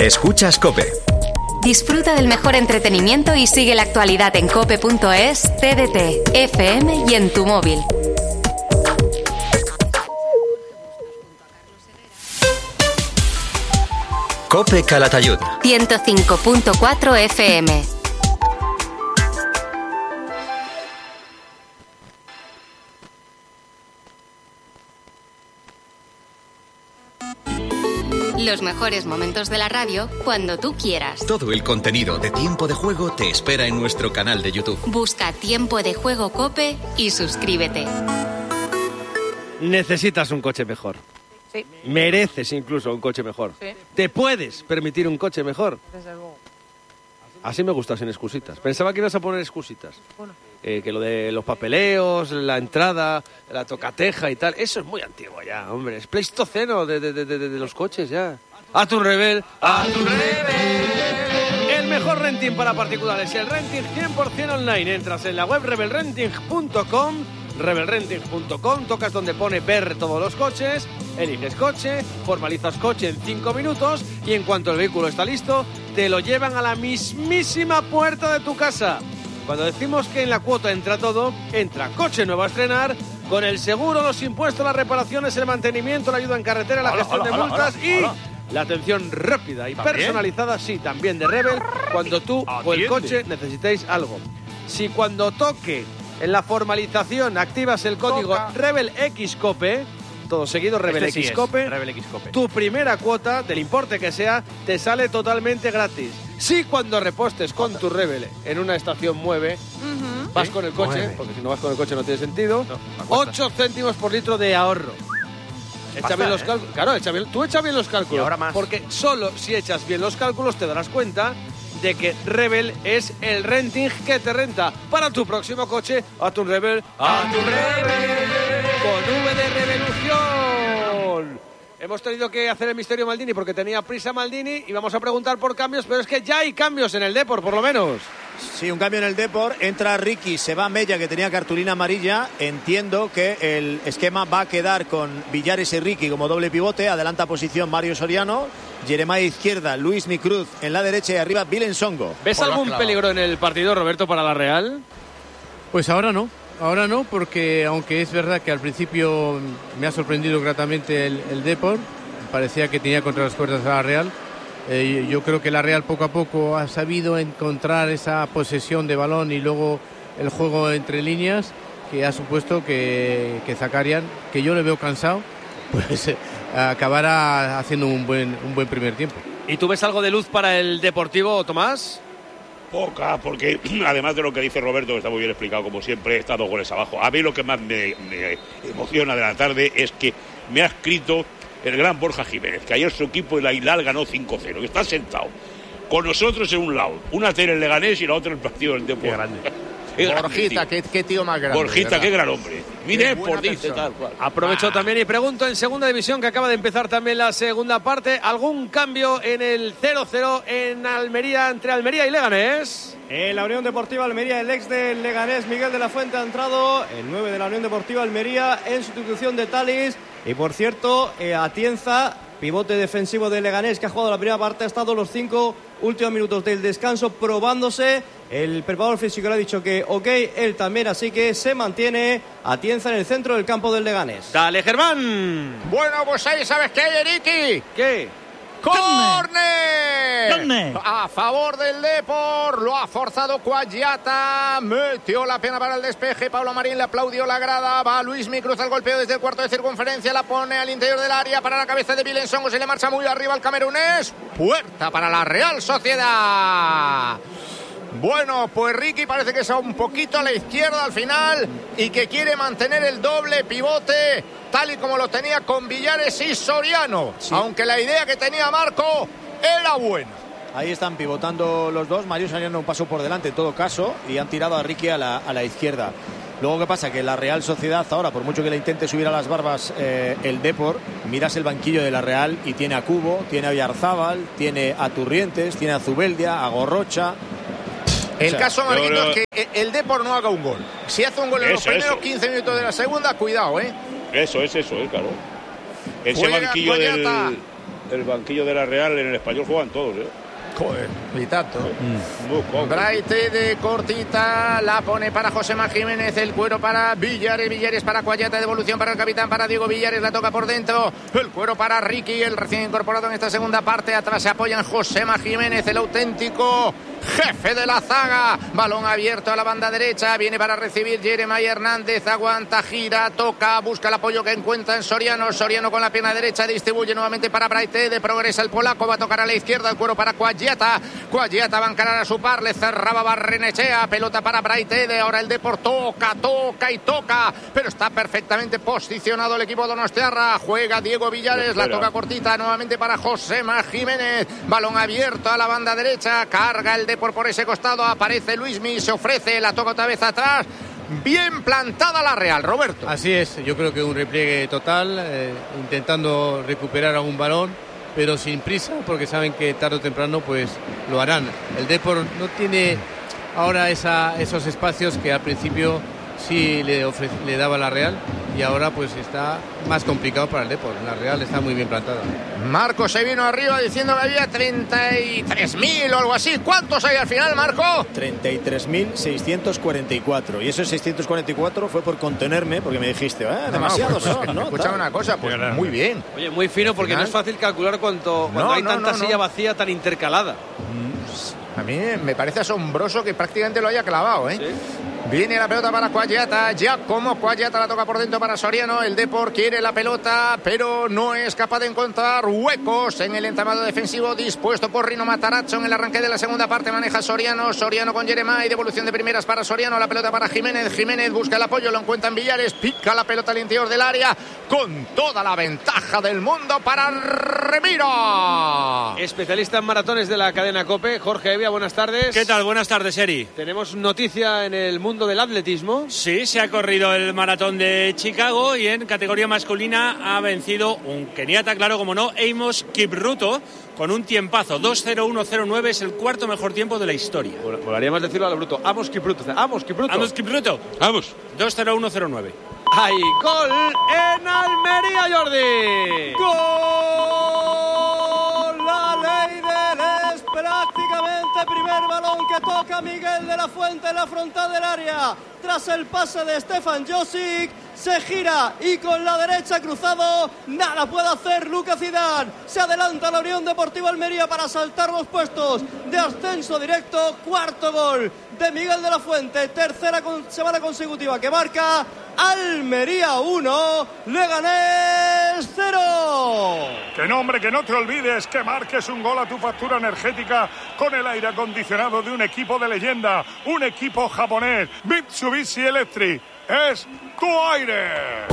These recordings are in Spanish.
Escuchas COPE. Disfruta del mejor entretenimiento y sigue la actualidad en cope.es, TDT, FM y en tu móvil. COPE Calatayud 105.4 FM. Los mejores momentos de la radio cuando tú quieras. Todo el contenido de Tiempo de Juego te espera en nuestro canal de YouTube. Busca Tiempo de Juego COPE y suscríbete. Necesitas un coche mejor. Sí. Mereces incluso un coche mejor. Sí. Te puedes permitir un coche mejor. Desde luego. Así me gusta sin excusitas. Pensaba que ibas a poner excusitas. Bueno. Que lo de los papeleos, la entrada, la tocateja y tal, eso es muy antiguo ya, hombre. Es pleistoceno de los coches ya. ¡A tu rebel! ¡A tu rebel! El mejor renting para particulares, el renting 100% online. Entras en la web rebelrenting.com, rebelrenting.com, tocas donde pone ver todos los coches, eliges coche, formalizas coche en 5 minutos y en cuanto el vehículo está listo, te lo llevan a la mismísima puerta de tu casa. Cuando decimos que en la cuota entra todo, entra coche nuevo a estrenar, con el seguro, los impuestos, las reparaciones, el mantenimiento, la ayuda en carretera, la gestión de multas y la atención rápida y personalizada, sí, también de Rebel, cuando tú o el coche necesitéis algo. Si cuando toque en la formalización activas el código RebelXCOPE, todo seguido, RebelXCOPE, tu primera cuota, del importe que sea, te sale totalmente gratis. Si cuando repostes con tu Rebel en una estación Mueve, vas con el coche, porque si no vas con el coche no tiene sentido, 8 céntimos por litro de ahorro. Echa bien los cálculos. Claro, tú echa bien los cálculos. Y ahora más. Porque solo si echas bien los cálculos te darás cuenta de que Rebel es el renting que te renta para tu próximo coche. A tu Rebel, a tu Rebel, con V de revolución. Hemos tenido que hacer el misterio Maldini porque tenía prisa Maldini y vamos a preguntar por cambios, pero es que ya hay cambios en el Depor, por lo menos. Sí, un cambio en el Depor. Entra Ricky, se va Mella, que tenía cartulina amarilla. Entiendo que el esquema va a quedar con Villares y Ricky como doble pivote. Adelanta posición Mario Soriano. Jeremiah izquierda, Luis Micruz en la derecha y arriba Bilen Songo. ¿Ves algún peligro en el partido, Roberto, para la Real? Pues ahora no. Ahora no, porque aunque es verdad que al principio me ha sorprendido gratamente el Depor, parecía que tenía contra las cuerdas a la Real. Yo creo que la Real poco a poco ha sabido encontrar esa posesión de balón y luego el juego entre líneas que ha supuesto que Zakarian, que yo le veo cansado, pues acabará haciendo un buen primer tiempo. ¿Y tú ves algo de luz para el Deportivo, Tomás? Poca, porque además de lo que dice Roberto, que está muy bien explicado como siempre, está 2 goles abajo. A mí lo que más me emociona de la tarde es que me ha escrito el gran Borja Jiménez, que ayer su equipo, el Ailal, ganó 5-0, que está sentado con nosotros en un lado, una tele en Leganés y la otra en el partido del Depor. Qué grande. Borjita, qué tío más grande. Borjita, qué gran hombre. Mire, por dice tal cual. Aprovecho también y pregunto en segunda división, que acaba de empezar también la segunda parte, ¿algún cambio en el 0-0 en Almería, entre Almería y Leganés? En la Unión Deportiva Almería, el ex del Leganés, Miguel de la Fuente, ha entrado, el 9 de la Unión Deportiva Almería, en sustitución de Talis. Y por cierto, Atienza, pivote defensivo de Leganés, que ha jugado la primera parte, ha estado los 5 últimos minutos del descanso probándose. El preparador físico le ha dicho que ok, él también, así que se mantiene Atienza en el centro del campo del Leganés. ¡Dale, Germán! Bueno, pues ahí sabes qué hay, Eriki. ¿Qué? ¡Córner! A favor del Depor, lo ha forzado Cuayata, metió la pierna para el despeje, Pablo Marín le aplaudió la grada, va Luis Micruz al golpeo desde el cuarto de circunferencia, la pone al interior del área para la cabeza de Bilen Songo, se le marcha muy arriba al camerunés, puerta para la Real Sociedad. Bueno, pues Ricky parece que es un poquito a la izquierda al final y que quiere mantener el doble pivote tal y como lo tenía con Villares y Soriano, sí. Aunque la idea que tenía Marco era buena. Ahí están pivotando los dos, Mario Soriano un paso por delante en todo caso y han tirado a Ricky a la izquierda. Luego, ¿qué pasa? Que la Real Sociedad ahora, por mucho que le intente subir a las barbas el Depor, miras el banquillo de la Real y tiene a Cubo, tiene a Oyarzábal, tiene a Turrientes, tiene a Zubeldia, a Gorrocha. El caso, Marquito, es que el Depor no haga un gol. Si hace un gol en los primeros 15 minutos de la segunda, cuidado, Eso, claro. Ese fuera banquillo Cuayata. el banquillo de la Real, en el Español juegan todos, Joder, y tanto. Muy poco. Braite de cortita, la pone para Josema Jiménez, el cuero para Villares para Cuayata, devolución para el capitán, para Diego Villares, la toca por dentro, el cuero para Ricky, el recién incorporado en esta segunda parte, atrás se apoyan Josema Jiménez, el auténtico jefe de la zaga, balón abierto a la banda derecha, viene para recibir Jeremiah Hernández, aguanta, gira, toca, busca el apoyo que encuentra en Soriano con la pierna derecha, distribuye nuevamente para Braite, de progresa el polaco, va a tocar a la izquierda, el cuero para Cuayata va a encarar a su par, le cerraba Barrenechea, pelota para Braite, ahora el Depor toca, pero está perfectamente posicionado el equipo donostiarra, juega Diego Villares, la toca cortita nuevamente para Josema Jiménez, balón abierto a la banda derecha, carga el Depor por ese costado, aparece Luismi, se ofrece, la toca otra vez atrás. Bien plantada la Real, Roberto. Así es, yo creo que un repliegue total, intentando recuperar algún balón, pero sin prisa, porque saben que tarde o temprano pues lo harán. El Depor no tiene ahora esos espacios que al principio sí le daba la Real, y ahora pues está más complicado para el Depor. La Real está muy bien plantada. Marco se vino arriba diciendo que había 33.000 o algo así. ¿Cuántos hay al final, Marco? 33.644. Y esos 644 fue por contenerme, porque me dijiste, demasiados son, ¿no? Escuchame una cosa, pues muy bien. Oye, muy fino, porque no es fácil calcular cuando hay tanta silla vacía tan intercalada. A mí me parece asombroso que prácticamente lo haya clavado, ¿eh? ¿Sí? Viene la pelota para Cuayata, ya como Cuayata la toca por dentro para Soriano, el Depor quiere la pelota, pero no es capaz de encontrar huecos en el entramado defensivo dispuesto por Rino Matarazzo en el arranque de la segunda parte, maneja Soriano con Jeremiah, devolución de primeras para Soriano, la pelota para Jiménez busca el apoyo, lo encuentra en Villares, pica la pelota al interior del área, con toda la ventaja del mundo para Remiro. Especialista en maratones de la cadena COPE, Jorge Evia, buenas tardes. ¿Qué tal? Buenas tardes, Eri. Tenemos noticia en el mundo del atletismo. Sí, se ha corrido el maratón de Chicago y en categoría masculina ha vencido un keniata, claro, como no, Amos Kipruto, con un tiempazo. 2:01:09 es el cuarto mejor tiempo de la historia. Podríamos decirlo a lo bruto. Amos Kipruto. 2:01:09. ¡Hay gol en Almería, Jordi! ¡Gol! La ley del es prácticamente primer balón que toca Miguel de la Fuente en la frontal del área. Tras el pase de Stefan Josic, se gira y con la derecha cruzado, nada puede hacer Lucas Zidane. Se adelanta la Unión Deportiva Almería para saltar los puestos de ascenso directo. Cuarto gol de Miguel de la Fuente, tercera semana consecutiva que marca. Almería 1, Leganés 0. Que no, hombre, que no te olvides que marques un gol a tu factura energética con el aire acondicionado de un equipo de leyenda, un equipo japonés, Mitsubishi Electric. Es tu aire.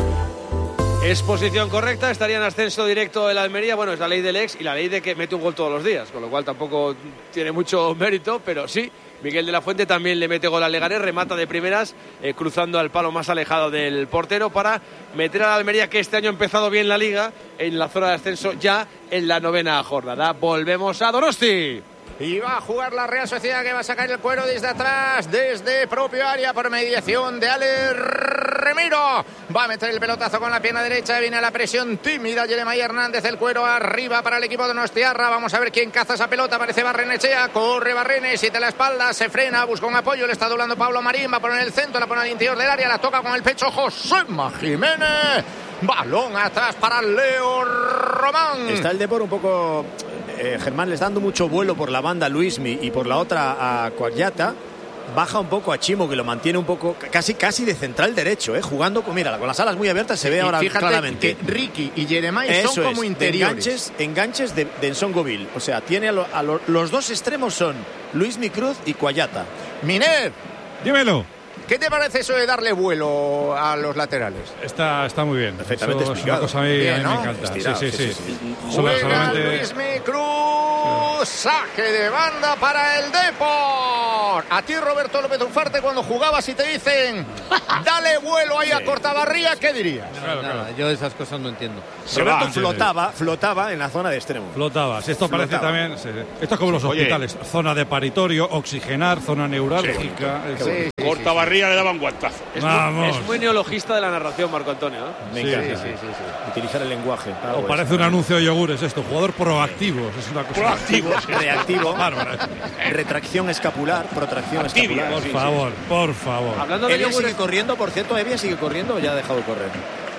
Es posición correcta, estaría en ascenso directo el Almería. Bueno, es la ley del ex y la ley de que mete un gol todos los días, con lo cual tampoco tiene mucho mérito, pero sí, Miguel de la Fuente también le mete gol al Leganés, remata de primeras, cruzando al palo más alejado del portero para meter a la Almería, que este año ha empezado bien la Liga, en la zona de ascenso ya en la 9ª jornada. Volvemos a Donosti. Y va a jugar la Real Sociedad, que va a sacar el cuero desde atrás, desde propio área, por mediación de Ale Remiro. Va a meter el pelotazo con la pierna derecha, viene a la presión tímida Jeremiah Hernández, el cuero arriba para el equipo de Donostiarra. Vamos a ver quién caza esa pelota, parece Barrenechea, corre Barrenes, siete la espalda, se frena, busca un apoyo, le está doblando Pablo Marín, va a poner el centro, la pone al interior del área, la toca con el pecho Josema Jiménez. Balón atrás para Leo Román. Está el Depor un poco, Germán, les dando mucho vuelo por la banda Luismi y por la otra a Cuayata. Baja un poco a Chimo, que lo mantiene un poco casi de central derecho, jugando con las alas muy abiertas, se ve ahora claramente. Que Ricky y Jeremiah son como interiores. Enganches de Nsongoville. O sea, tiene los dos extremos son Luismi Cruz y Cuayata. Miner, dímelo. ¿Qué te parece eso de darle vuelo a los laterales? Está muy bien. Perfectamente explicado. Es una cosa a mí, bien, a mí ¿no? me encanta. Estirado, Sí. Juega Luismi Cruz, saque de banda para el Depor. A ti, Roberto López Ufarte, cuando jugabas y te dicen dale vuelo ahí a Cortabarría, ¿qué dirías? Nada, yo esas cosas no entiendo. Roberto flotaba en la zona de extremo. Flotabas. Esto parece también. Esto es como los hospitales. Zona de paritorio, oxigenar, zona neurálgica. Sí. Cortabarría le daban guantazo. Es muy neologista de la narración, Marco Antonio. Me encanta. Sí. Utilizar el lenguaje. O parece un anuncio de yogures esto. Jugador proactivo. Es una cosa. Proactivo. Reactivo. Bárbara. Retracción escular. Protracción escapular. Por favor. Hablando de Evia yogures, sigue corriendo, por cierto. ¿Evia sigue corriendo o ya ha dejado de correr?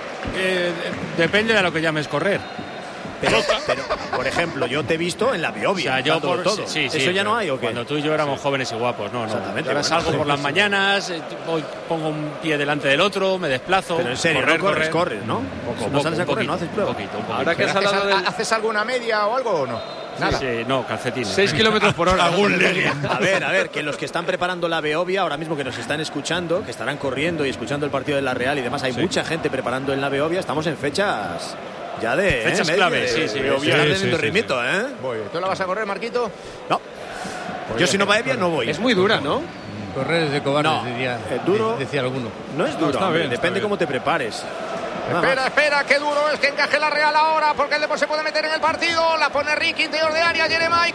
Depende de lo que llames correr. Pero, por ejemplo, yo te he visto en la Biobia. O sea, yo por todo. Sí, ¿Eso ya no hay o qué? Cuando tú y yo éramos jóvenes y guapos, no. Exactamente. Ahora salgo por las mañanas, pongo un pie delante del otro, me desplazo. Pero en serio, corres, ¿no? No sales a correr, no haces prueba. Un poquito. ahora que has hablado del... ¿Haces alguna media o algo o no? Nada. Sí, no, calcetines. 6 kilómetros por hora. A ver, que los que están preparando la Beovia, ahora mismo que nos están escuchando, que estarán corriendo y escuchando el partido de la Real y demás, hay mucha gente preparando en la Beovia, estamos en fechas ya de... Fechas clave, sí. Beovia teniendo ritmito, ¿eh? Voy. ¿Tú la vas a correr, Marquito? No. Yo si no va Evia no voy. Es muy dura, ¿no? Correr es de cobardes, No, diría, duro. decía alguno. No es duro, está hombre, bien, depende cómo te prepares. Espera, qué duro es que encaje la Real ahora, porque el Depor se puede meter en el partido. La pone Ricky, interior de área, Jeremai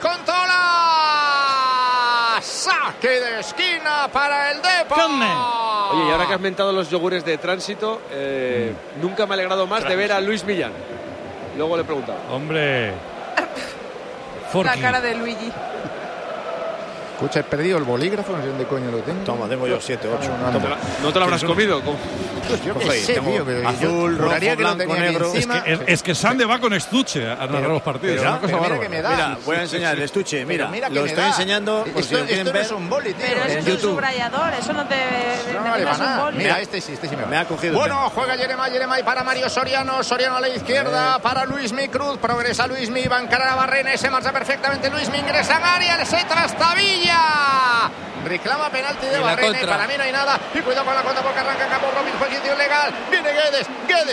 controla. Saque de esquina para el Depor. Oye, y ahora que has mentado los yogures de tránsito, nunca me ha alegrado más de ver a Luis Millán. Luego le he preguntado. Hombre. La cara de Luigi. Escucha, he perdido el bolígrafo, no sé dónde coño lo tengo. Toma, tengo yo 7, 8. No te lo habrás comido. Yo qué sé, tío, pero azul, rojo, blanco, negro. Es que Sande va con estuche a narrar los partidos. Mira, una cosa bárbara. Mira, voy a enseñar el estuche. Mira, lo estoy enseñando por si lo quieren esto ver. no es un boli, tío. Pero en es un YouTube. subrayador, eso no te vale para es un nada. boli. Mira, este sí me va. Me ha cogido. Bueno, juega Jeremai para Mario Soriano. Soriano a la izquierda para Luismi Cruz. Progresa Luismi, va a encarar a Barrene. Se marcha perfectamente Luismi, ingresa en área, se trastabilla. Reclama penalti de Barrene. Para mí no hay nada. Y cuidado con la contra porque arranca Capo Robin. Posición legal. Viene Guedes.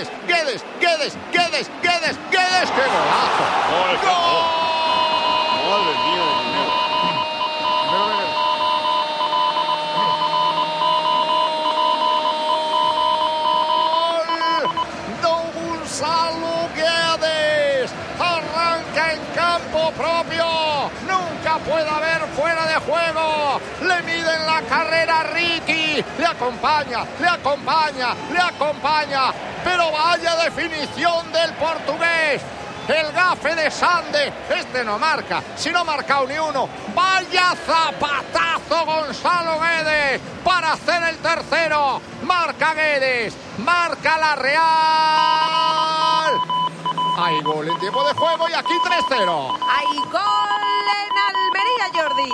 ¡Qué golazo! ¡Gol! Madre mía. Gonzalo Guedes arranca en campo propio, nunca puede haber fuera de juego, le miden la carrera a Ricky, le acompaña, pero vaya definición del portugués. El gafe de Sande, este no marca, si no ha marcado ni uno. Vaya zapatazo Gonzalo Guedes para hacer el tercero. Marca Guedes, marca la Real. Hay gol en tiempo de juego y aquí 3-0. Hay gol en Almería, Jordi.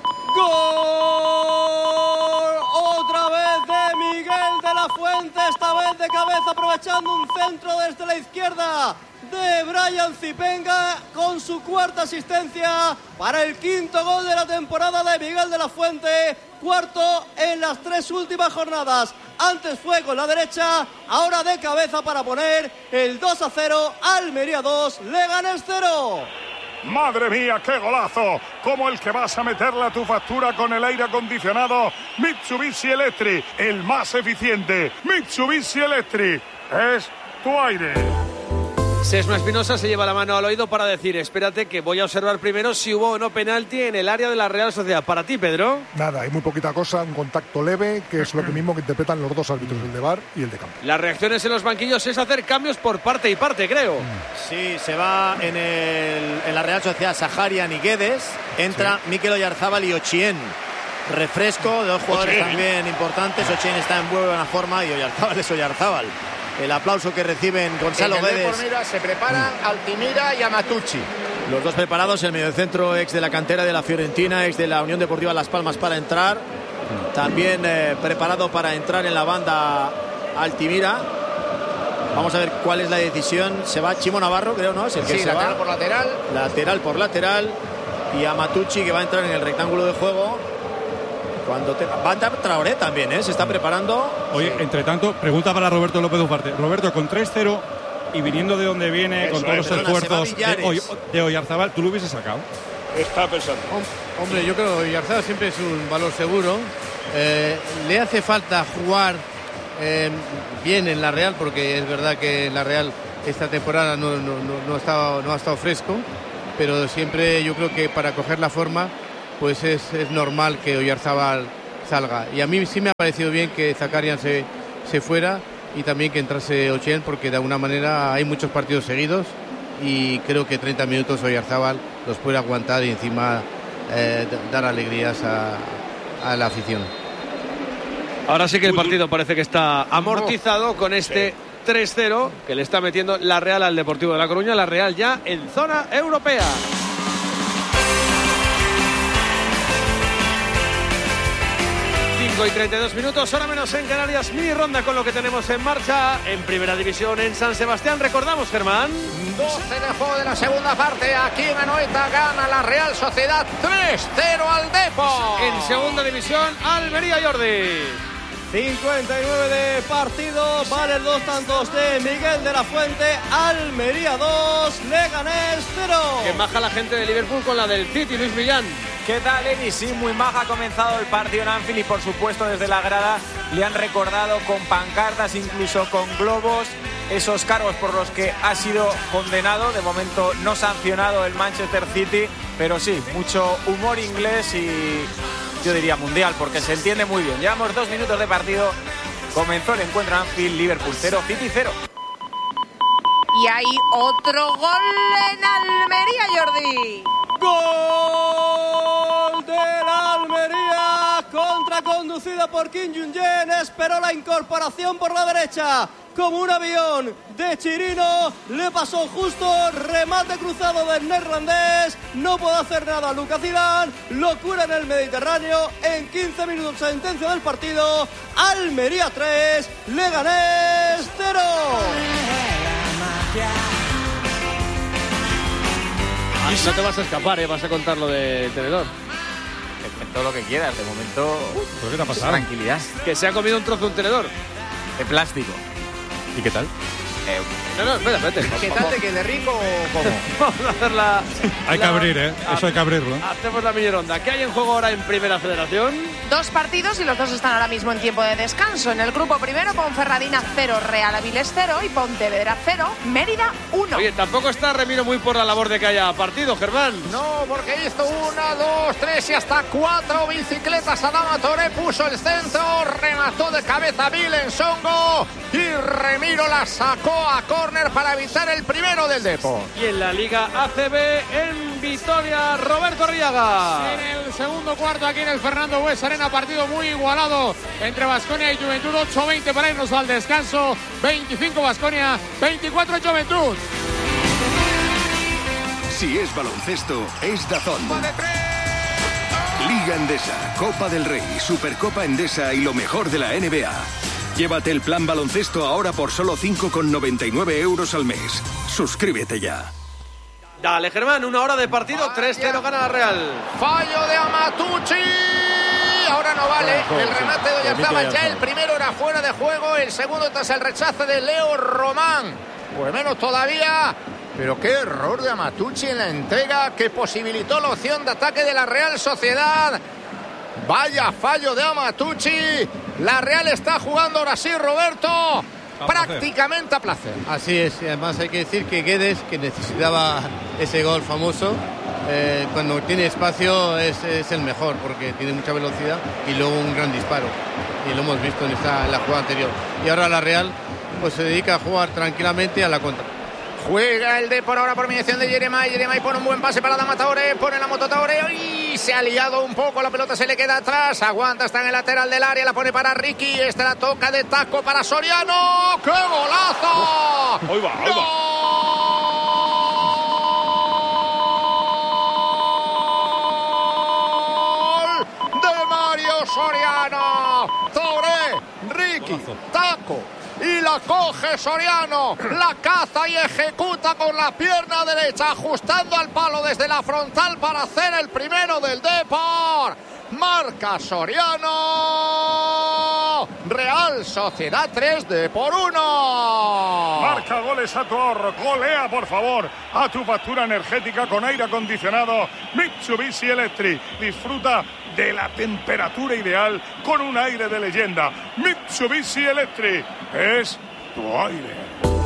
¡Gol! Otra vez de Miguel de la Fuente, esta vez de cabeza, aprovechando un centro desde la izquierda de Brian Zipenga, con su cuarta asistencia para el quinto gol de la temporada de Miguel de la Fuente, cuarto en las 3 últimas jornadas. Antes fue con la derecha, ahora de cabeza para poner el 2-0, Almería 2, Leganés 0. Madre mía, qué golazo, como el que vas a meterle a tu factura con el aire acondicionado Mitsubishi Electric, el más eficiente. Mitsubishi Electric es tu aire. Sesma Espinosa se lleva la mano al oído para decir: espérate que voy a observar primero si hubo o no penalti en el área de la Real Sociedad. Para ti, Pedro. Nada, hay muy poquita cosa, un contacto leve, que es lo mismo que interpretan los dos árbitros, el de VAR y el de campo. Las reacciones en los banquillos es hacer cambios por parte y parte, creo. Sí, se va en la Real Sociedad Saharian y Guedes, entra Mikel Oyarzábal y Ochien. Refresco de dos jugadores también importantes. Ochien está en buena forma y Oyarzábal es Oyarzábal. El aplauso que reciben Gonzalo Guedes. Mira, se preparan Altimira y Amatucci. Los dos preparados, el mediocentro ex de la cantera de la Fiorentina, ex de la Unión Deportiva Las Palmas para entrar. También preparado para entrar en la banda Altimira. Vamos a ver cuál es la decisión. Se va Chimo Navarro, creo, ¿no? Es el que se lateral va. por lateral. Lateral por lateral. Y Amatucci, que va a entrar en el rectángulo de juego. Va a entrar Traoré también, ¿eh? Se está preparando. Oye, entre tanto, pregunta para Roberto López Ufarte. Roberto, con 3-0 y viniendo de donde viene, con todos los esfuerzos de Oyarzábal, ¿tú lo hubieses sacado? Está pensando. Hombre, yo creo que Oyarzábal siempre es un valor seguro. Le hace falta jugar bien en la Real, porque es verdad que en la Real esta temporada no ha estado fresco, pero siempre yo creo que para coger la forma pues es normal que Oyarzábal salga. Y a mí sí me ha parecido bien que Zakarian se fuera y también que entrase Ochen, porque de alguna manera hay muchos partidos seguidos y creo que 30 minutos Oyarzábal los puede aguantar y encima dar alegrías a la afición. Ahora sí que el partido parece que está amortizado con este 3-0 que le está metiendo la Real al Deportivo de La Coruña. La Real ya en zona europea. 5:32 minutos, hora menos en Canarias. Mini ronda con lo que tenemos en marcha en Primera División en San Sebastián. Recordamos, Germán, 12 de juego de la segunda parte. Aquí en Anoeta gana la Real Sociedad 3-0 al Depor. En Segunda División, Almería, Jordi. 59 de partido, valen 2 tantos de Miguel de la Fuente. Almería 2, Leganés 0. Que baja la gente de Liverpool con la del City, Luis Millán. ¿Qué tal, Eni? Sí, muy maja ha comenzado el partido en Anfield y por supuesto desde la grada le han recordado con pancartas, incluso con globos, esos cargos por los que ha sido condenado, de momento no sancionado el Manchester City, pero sí, mucho humor inglés y yo diría mundial, porque se entiende muy bien. Llevamos 2 minutos de partido, comenzó el encuentro en Anfield, Liverpool 0, City 0. Y hay otro gol en Almería, Jordi. Gol de la Almería, contraconducida por Kim Jung-jen, esperó la incorporación por la derecha como un avión de Chirino, le pasó justo, remate cruzado del neerlandés, no puede hacer nada Lucas Zidane, locura en el Mediterráneo. En 15 minutos sentencia del partido, Almería 3, Leganés 0. No te vas a escapar, vas a contar lo de Tenedor. Todo lo que quieras, de momento. ¿Pero qué te ha pasado? Tranquilidad. Que se ha comido un trozo de un tenedor. De plástico. ¿Y qué tal? No, espérate. ¿Qué tal te quede rico o cómo? Vamos a hacer la... Hay que abrir, eso hay que abrirlo. Hacemos la mini ronda. ¿Qué hay en juego ahora en Primera Federación? 2 partidos y los 2 están ahora mismo en tiempo de descanso. En el grupo primero, Ponferradina 0, Real Avilés 0 y Pontevedra 0, Mérida 1. Oye, tampoco está Remiro muy por la labor de que haya partido, Germán. No, porque hizo 1, 2, 3 y hasta 4 bicicletas. Adama Toré puso el centro, remató de cabeza Vilen Songo y Remiro la sacó a córner para evitar el primero del Depor. Y en la Liga ACB en Vitoria, Roberto Arriaga. En el segundo cuarto aquí en el Fernando Bues Arena, partido muy igualado entre Baskonia y Juventud. 8-20 para irnos al descanso, 25 Baskonia, 24 Juventud. Si es baloncesto, es DAZN. Liga Endesa, Copa del Rey, Supercopa Endesa y lo mejor de la NBA. Llévate el plan baloncesto ahora por solo 5,99 € al mes. Suscríbete ya. Dale, Germán, 1 hora de partido, 3-0 gana la Real. Fallo de Amatucci. Ahora no vale. El remate de Oyarzábal, ya el primero era fuera de juego, el segundo tras el rechace de Leo Román. Pues menos todavía. Pero qué error de Amatucci en la entrega que posibilitó la opción de ataque de la Real Sociedad. Vaya fallo de Amatucci. La Real está jugando ahora sí, Roberto, prácticamente a placer. Así es, y además hay que decir que Guedes, que necesitaba ese gol famoso, cuando tiene espacio es el mejor, porque tiene mucha velocidad y luego un gran disparo. Y lo hemos visto en la jugada anterior. Y ahora la Real pues se dedica a jugar tranquilamente a la contra. Juega el Depor ahora por mediación de Yeremay. Yeremay pone un buen pase para Adama Traoré, pone la moto Traoré y se ha liado un poco, la pelota se le queda atrás, aguanta, está en el lateral del área, la pone para Ricky, esta la toca de taco para Soriano. ¡Qué golazo! Ahí va. ¡Gol de Mario Soriano! Traoré, Ricky, taco. Y la coge Soriano, la caza y ejecuta con la pierna derecha, ajustando al palo desde la frontal para hacer el primero del Depor. Marca Soriano. Real Sociedad 3, Depor 1. Marca goles a tu ahorro. Golea, por favor, a tu factura energética con aire acondicionado Mitsubishi Electric. Disfruta de la temperatura ideal con un aire de leyenda. Mitsubishi Electric es tu aire.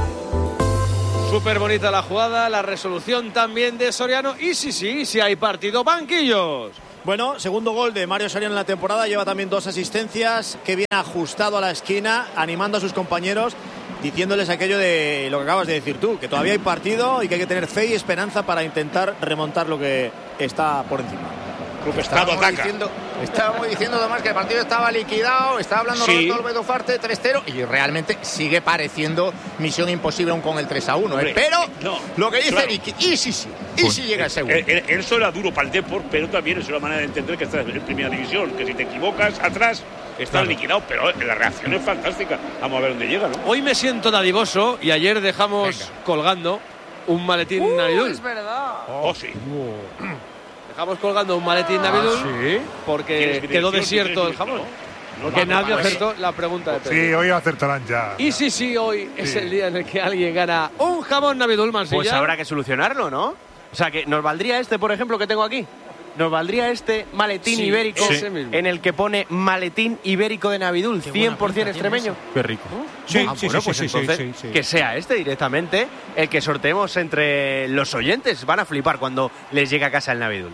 Súper bonita la jugada, la resolución también de Soriano. Y sí, hay partido, banquillos. Bueno, segundo gol de Mario Soriano en la temporada, lleva también 2 asistencias, que viene ajustado a la esquina, animando a sus compañeros, diciéndoles aquello de lo que acabas de decir tú, que todavía hay partido y que hay que tener fe y esperanza para intentar remontar lo que está por encima. Estábamos diciendo además que el partido estaba liquidado, estaba hablando Roberto Álvarez Ufarte, 3-0, y realmente sigue pareciendo misión imposible aún con el 3-1. Pero lo que dice Ricky, y si llega el segundo. Eso era duro para el Depor, pero también es una manera de entender que estás en primera división, que si te equivocas atrás estás liquidado, pero la reacción es fantástica. Vamos a ver dónde llega, ¿no? Hoy me siento dadivoso y ayer dejamos colgando un maletín Navidul. Es verdad. Sí. Dejamos colgando un maletín Navidul porque quedó desierto el jamón. Que nadie acertó la pregunta de Pedro. Sí, hoy acertarán ya. Y sí, hoy es el día en el que alguien gana un jamón Navidul Mansilla. Pues habrá que solucionarlo, ¿no? O sea, que nos valdría por ejemplo, que tengo aquí. Nos valdría maletín ibérico en el que pone maletín ibérico de Navidul, 100% extremeño. Qué rico. Que sea directamente el que sorteemos entre los oyentes. Van a flipar cuando les llegue a casa el Navidul.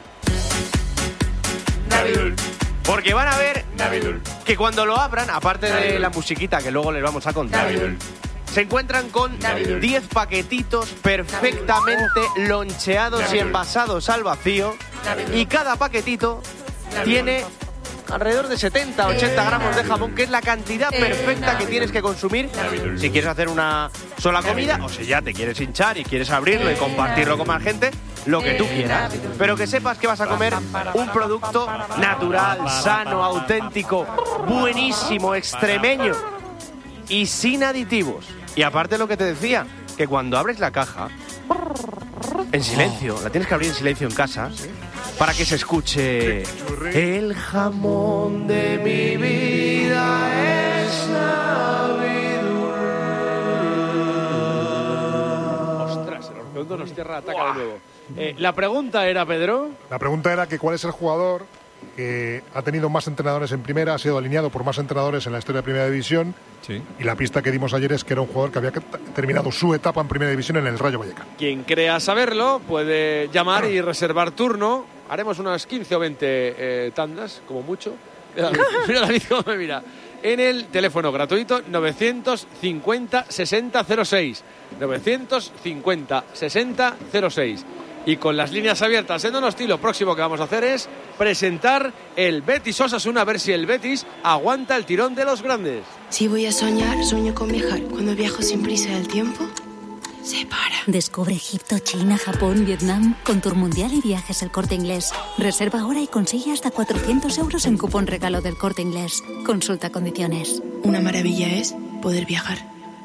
Porque van a ver que cuando lo abran, aparte de la musiquita que luego les vamos a contar, se encuentran con 10 paquetitos perfectamente loncheados y envasados al vacío, y cada paquetito tiene alrededor de 70-80 gramos de jamón, que es la cantidad perfecta que tienes que consumir si quieres hacer una sola comida, o si ya te quieres hinchar y quieres abrirlo y compartirlo con más gente, lo que tú quieras, pero que sepas que vas a comer un producto natural, sano, auténtico, buenísimo, extremeño y sin aditivos. Y aparte lo que te decía, que cuando abres la caja en silencio, la tienes que abrir en silencio en casa, para que se escuche: el jamón de mi vida es Navidul. Ostras, el Orfeudo nos cierra, ataca de nuevo. La pregunta era, Pedro. La pregunta era que cuál es el jugador que ha tenido más entrenadores en primera, ha sido alineado por más entrenadores en la historia de Primera División. Sí. Y la pista que dimos ayer es que era un jugador que había terminado su etapa en Primera División en el Rayo Vallecano. Quien crea saberlo puede llamar y reservar turno. Haremos unas 15 o 20 tandas, como mucho. Mira David cómo me mira. En el teléfono gratuito 950-6006. 950-6006. Y con las líneas abiertas en Donosti, lo próximo que vamos a hacer es presentar el Betis Osasuna, a ver si el Betis aguanta el tirón de los grandes. Si voy a soñar, sueño con viajar. Cuando viajo sin prisa del tiempo, se para. Descubre Egipto, China, Japón, Vietnam con Tour Mundial y Viajes El Corte Inglés. Reserva ahora y consigue hasta 400 euros en cupón regalo del Corte Inglés. Consulta condiciones. Una maravilla es poder viajar.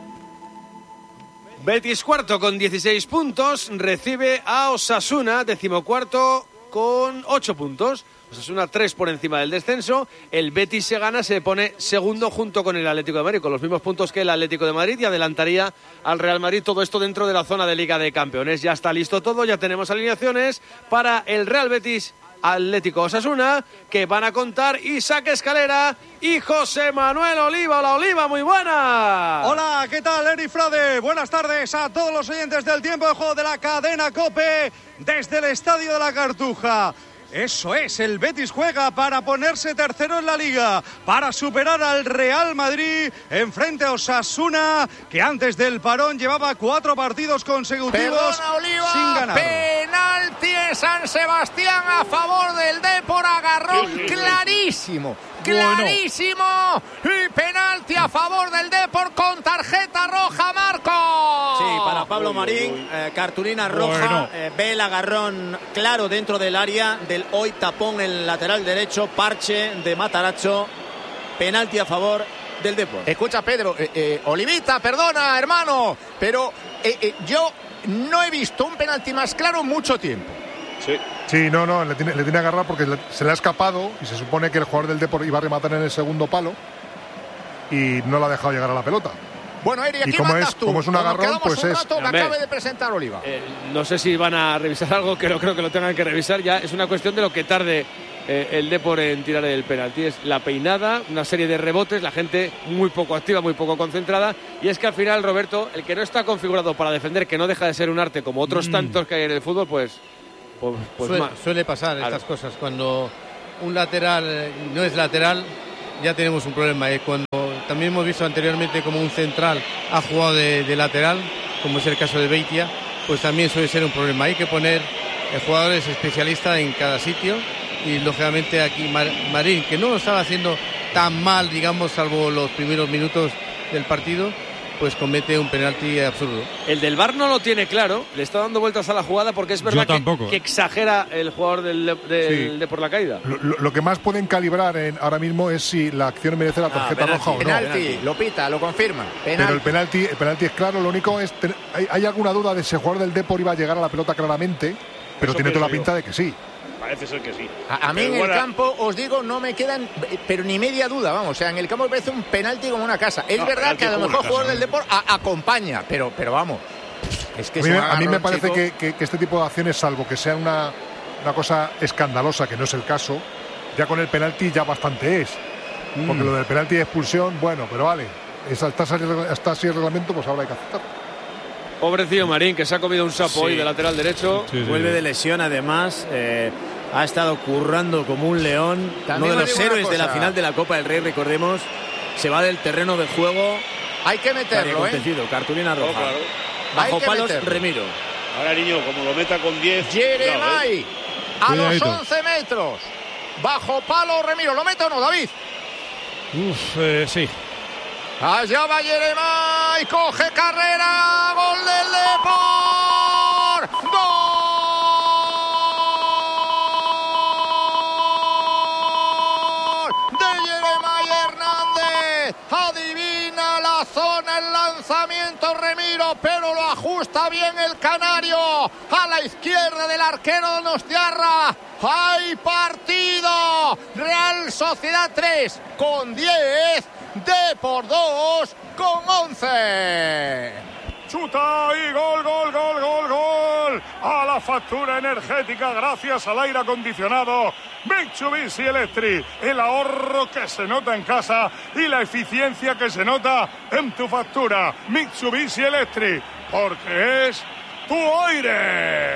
Betis cuarto con 16 puntos, recibe a Osasuna, 14º con 8 puntos. Osasuna 3 por encima del descenso. El Betis se gana, se pone segundo junto con el Atlético de Madrid, con los mismos puntos que el Atlético de Madrid, y adelantaría al Real Madrid. Todo esto dentro de la zona de Liga de Campeones. Ya está listo todo, ya tenemos alineaciones para el Real Betis Atlético Osasuna, que van a contar Isaac Escalera y José Manuel Oliva. Hola, Oliva, muy buena. Hola, ¿qué tal, Eri Frade? Buenas tardes a todos los oyentes del tiempo de juego de la cadena COPE desde el Estadio de la Cartuja. Eso es, el Betis juega para ponerse tercero en la Liga, para superar al Real Madrid en frente a Osasuna, que antes del parón llevaba 4 partidos consecutivos sin ganar. Penalti en San Sebastián a favor del Depor, agarrón clarísimo. Clarísimo, y penalti a favor del Depor con tarjeta roja, Marco. Sí, para Pablo Marín, cartulina roja, ve el agarrón claro dentro del área del hoy tapón en el lateral derecho, parche de Matarazzo, penalti a favor del Depor. Escucha, Pedro, Olivita, perdona, hermano, pero yo no he visto un penalti más claro en mucho tiempo. Sí, no, le tiene que agarrar porque se le ha escapado y se supone que el jugador del Depor iba a rematar en el segundo palo y no le ha dejado llegar a la pelota. Bueno, Eri, ¿a quién mandas tú? Como es un agarrón, pues es... Que acabe de presentar Oliva. No sé si van a revisar algo, que no creo que lo tengan que revisar. Ya es una cuestión de lo que tarde el Depor en tirar el penalti. Es la peinada, una serie de rebotes, la gente muy poco activa, muy poco concentrada. Y es que al final, Roberto, el que no está configurado para defender, que no deja de ser un arte como otros tantos que hay en el fútbol, pues suele pasar estas cosas cuando un lateral no es lateral, ya tenemos un problema. Cuando también hemos visto anteriormente como un central ha jugado de lateral, como es el caso de Beitia, pues también suele ser un problema. Hay que poner jugadores especialistas en cada sitio y lógicamente aquí Marín, que no lo estaba haciendo tan mal, digamos, salvo los primeros minutos del partido, pues comete un penalti absurdo. El del VAR no lo tiene claro, le está dando vueltas a la jugada porque es verdad que exagera el jugador de por la caída. Lo que más pueden calibrar ahora mismo es si la acción merece la tarjeta roja o no. Penalti, lo pita, lo confirma. Pero el penalti es claro, lo único es... ¿Hay alguna duda de si el jugador del Depor iba a llegar a la pelota claramente? Pero tiene toda la pinta de que sí. Parece ser que sí. A mí en el campo, os digo, no me quedan, pero ni media duda, vamos. O sea, en el campo me parece un penalti como una casa. Es verdad que a lo mejor el jugador del Depor acompaña, pero vamos. Es que a mí me parece que este tipo de acciones, salvo que sea una cosa escandalosa, que no es el caso, ya con el penalti ya bastante es. Porque lo del penalti de expulsión, bueno, pero vale. Está así el reglamento, pues ahora hay que aceptar. Pobrecillo Marín, que se ha comido un sapo hoy de lateral derecho. Vuelve de lesión, además. Ha estado currando como un león. Uno de los héroes de la final de la Copa del Rey, recordemos. Se va del terreno de juego. Hay que meterlo, cartulina roja. Claro. Bajo palos, Remiro. Ahora, niño, como lo meta con 10. Jeremai, a los 11 metros. Bajo palo, Remiro. ¿Lo mete o no, David? Sí. Allá va Jeremai, coge carrera, gol del Depor, gol de Jeremai Hernández, adivina la zona, el lanzamiento Remiro, pero lo ajusta bien el canario, a la izquierda del arquero Donostiarra. ¡Hay partido! Real Sociedad 3 con 10, Depor 2 con 11. Chuta y gol a la factura energética gracias al aire acondicionado Mitsubishi Electric, el ahorro que se nota en casa y la eficiencia que se nota en tu factura. Mitsubishi Electric, porque es tu aire.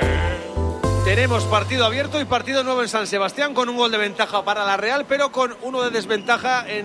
Tenemos partido abierto y partido nuevo en San Sebastián, con un gol de ventaja para la Real, pero con uno de desventaja en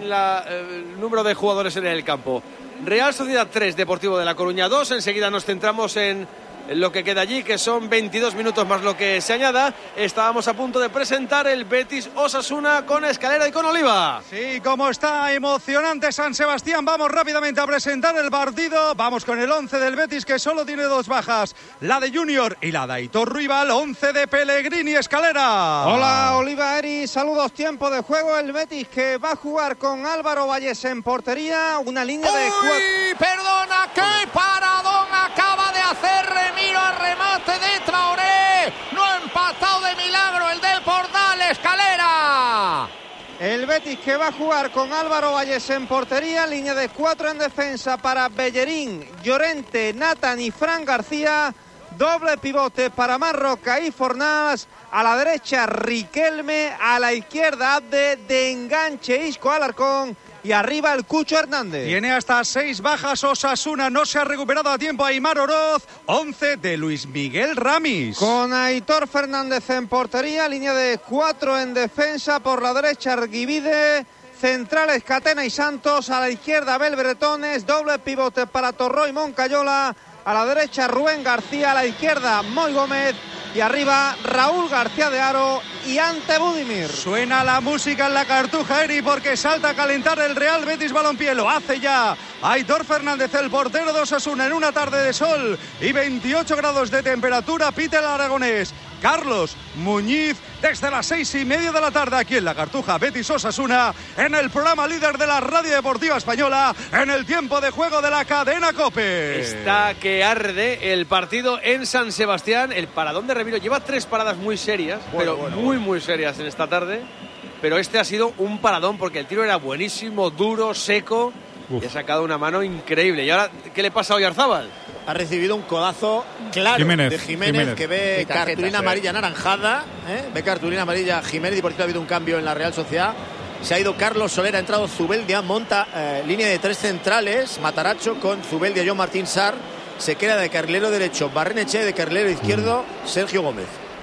el número de jugadores en el campo. Real Sociedad 3, Deportivo de La Coruña 2. Enseguida nos centramos en lo que queda allí, que son 22 minutos más lo que se añada. Estábamos a punto de presentar el Betis Osasuna con Escalera y con Oliva. Sí, como está emocionante San Sebastián, vamos rápidamente a presentar el partido. Vamos con el 11 del Betis, que solo tiene dos bajas, la de Junior y la de Aitor Ruibal. 11 de Pellegrini, Escalera. Hola, Oliva, Eri, saludos. Tiempo de juego, el Betis que va a jugar con Álvaro Valles en portería, una línea de... ¡Uy, perdona! ¡Qué paradón acaba de hacer Remiro al remate de Traoré! No ha empatado de milagro el Depor, dale, Escalera. El Betis que va a jugar con Álvaro Valles en portería, línea de 4 en defensa para Bellerín, Llorente, Nathan y Fran García, doble pivote para Marroca y Fornals, a la derecha Riquelme, a la izquierda Abde, de enganche Isco Alarcón y arriba el Cucho Hernández. Tiene hasta 6 bajas Osasuna, no se ha recuperado a tiempo Aimar Oroz. 11 de Luis Miguel Ramis. Con Aitor Fernández en portería, línea de 4 en defensa, por la derecha Arguivide, centrales Catena y Santos, a la izquierda Abel Bretones, doble pivote para Torró y Moncayola, a la derecha Rubén García, a la izquierda Moy Gómez y arriba Raúl García de Haro y Ante Budimir. Suena la música en la Cartuja, Eri, porque salta a calentar el Real Betis Balompié. Lo hace ya Aitor Fernández, el portero de Osasuna, en una tarde de sol y 28 grados de temperatura. Pita el aragonés Carlos Muñiz desde las 6:30 de la tarde aquí en la Cartuja. Betis Osasuna, en el programa líder de la radio deportiva española, en el tiempo de juego de la cadena COPE. Está que arde el partido en San Sebastián. El paradón de Remiro lleva 3 paradas muy serias, muy serias en esta tarde, pero este ha sido un paradón porque el tiro era buenísimo, duro, seco. Y ha sacado una mano increíble. ¿Y ahora qué le pasa a Oyarzábal? Ha recibido un codazo claro de Jiménez, que ve cartulina amarilla anaranjada, ve cartulina amarilla Jiménez, y por cierto ha habido un cambio en la Real Sociedad. Se ha ido Carlos Soler, ha entrado Zubeldia, monta línea de 3 centrales, Mataracho con Zubeldia, John Martín Sarr, se queda de carrilero derecho Barrenechea, de carrilero izquierdo Sergio Gómez.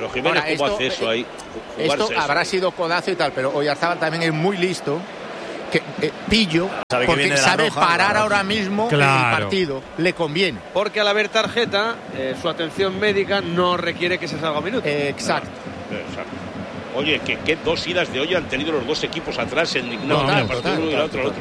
Pero Jiménez, Ahora, ¿cómo hace eso ahí? Esto Jugarse habrá eso. sido codazo y tal, pero Oyarzábal también es muy listo. Pillo, Sabe que porque viene de la sabe roja, parar claro. ahora mismo Claro. el partido. Le conviene. Porque al haber tarjeta, su atención médica no requiere que se salga un minuto. Exacto. Exacto. Oye, ¿qué dos idas de olla han tenido los dos equipos atrás en una Total, partido uno y la otra al otro?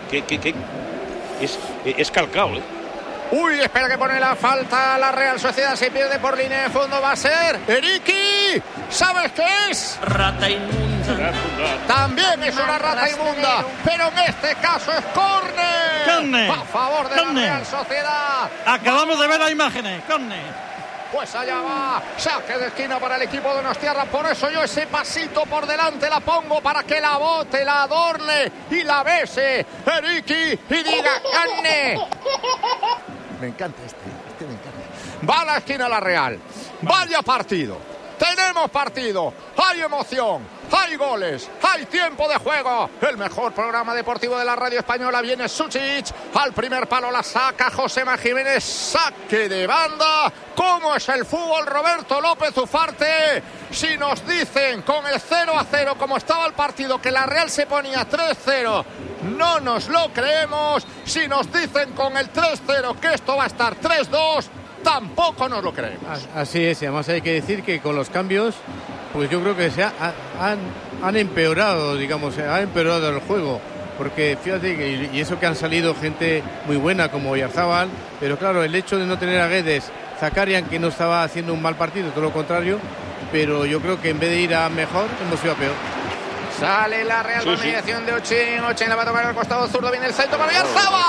Es calcado, ¿eh? Uy, espera que pone la falta. La Real Sociedad se pierde por línea de fondo. Va a ser Eriki. ¿Sabes qué es? Rata inmunda. También es una rata inmunda. Pero en este caso es córner. Córner. A favor de la Real Sociedad. Acabamos de ver las imágenes. Córner. Pues allá va, saque de esquina para el equipo de Donostiarra. Por eso yo ese pasito por delante la pongo para que la bote, la adorne y la bese Eriki y diga ¡Gane! Me encanta este me encanta. Va a la esquina la Real. Vaya partido. Tenemos partido. Hay emoción. Hay goles. Hay tiempo de juego. El mejor programa deportivo de la radio española. Viene Suchic. Al primer palo la saca Josema Jiménez. Saque de banda. ¿Cómo es el fútbol, Roberto López Ufarte? Si nos dicen con el 0-0 como estaba el partido que la Real se ponía 3-0, no nos lo creemos. Si nos dicen con el 3-0 que esto va a estar 3-2, tampoco nos lo creemos. Así es, y además hay que decir que con los cambios, pues yo creo que han empeorado, digamos, ha empeorado el juego. Porque fíjate que, y eso que han salido gente muy buena como Oyarzábal, pero claro, el hecho de no tener a Guedes, Zakarian, que no estaba haciendo un mal partido, todo lo contrario, pero yo creo que en vez de ir a mejor, hemos ido a peor. Sale la Real con mediación de Ochin. Ochin la va a tocar al costado zurdo. Viene el salto para Oyarzábal.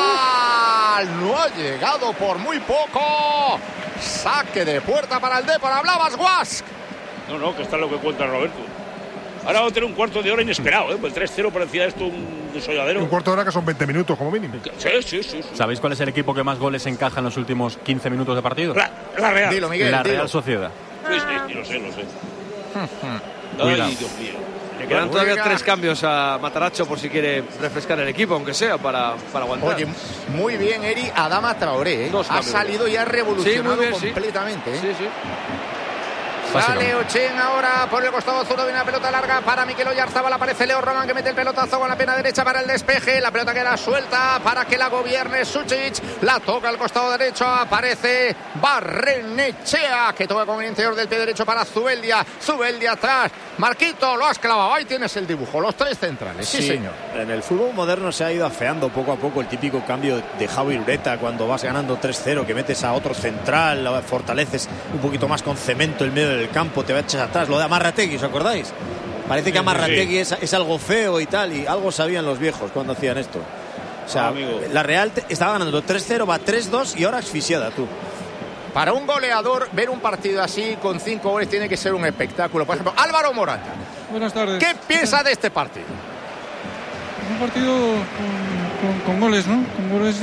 No ha llegado por muy poco. Saque de puerta para el Depor. Hablabas, Guask. No, que está lo que cuenta Roberto. Ahora vamos a tener un cuarto de hora inesperado, ¿eh? Pues el 3-0 parecía esto un desolladero. Un cuarto de hora que son 20 minutos como mínimo. Sí. ¿Sabéis cuál es el equipo que más goles encaja en los últimos 15 minutos de partido? La Real. Dilo, Miguel, la dilo. Real Sociedad. Sí, lo sé. Cuidado. Ay, Dios mío. Le quedan todavía 3 cambios a Mataracho por si quiere refrescar el equipo, aunque sea, para aguantar. Oye, muy bien, Eri. Adama Traoré, ¿eh? Ha salido y ha revolucionado completamente. Sí. Sale Ochin ahora por el costado zurdo, viene la pelota larga para Mikel Oyarzábal, aparece Leo Roman que mete el pelotazo con la pierna derecha para el despeje, la pelota queda suelta para que la gobierne Suchic, la toca al costado derecho, aparece Barrenechea que toca con el interior del pie derecho para Zubeldia atrás, Marquito, lo has clavado, ahí tienes el dibujo, los 3 centrales, sí señor. En el fútbol moderno se ha ido afeando poco a poco el típico cambio de Javi Ureta cuando vas ganando 3-0, que metes a otro central, fortaleces un poquito más con cemento el medio del campo, te echas atrás, lo de Amarrategui, ¿os acordáis? Parece que Amarrategui es algo feo y tal, y algo sabían los viejos cuando hacían esto. O sea, la Real estaba ganando 3-0, va 3-2 y ahora asfixiada, tú. Para un goleador, ver un partido así con 5 goles tiene que ser un espectáculo. Por ejemplo, Álvaro Morata. Buenas tardes. ¿Qué piensa de este partido? Un partido con goles, ¿no? Con goles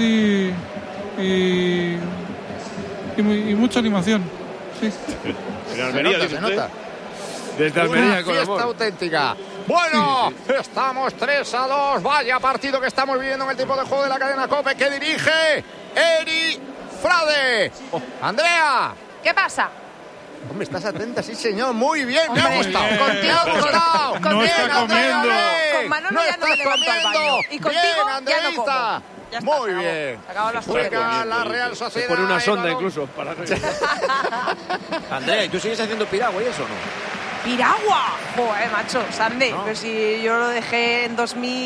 y mucha animación. Sí. En Almería, se nota. Desde Almería, una con fiesta amor. auténtica. Bueno, estamos 3-2. Vaya partido que estamos viviendo en el tipo de juego de la cadena COPE que dirige Eri Frade. Andrea. ¿Qué pasa? Hombre, estás atenta, sí señor, muy bien, me ha Hombre, gustado. contigo, Me ha gustado. no Bien, está Andrea, comiendo. bien. Con Manolo no ya no me estás levanto al comiendo. baño. Y contigo Bien, ya no Andreita. como. Ya está, Muy se acabó. bien. Se acabó la Juega la Real Se Sociedad. pone una sonda el balón. incluso para Andrea, ¿y tú sigues haciendo piragua y eso o no? ¡Piragua! Joder, macho, Sandy. Pero si yo lo dejé en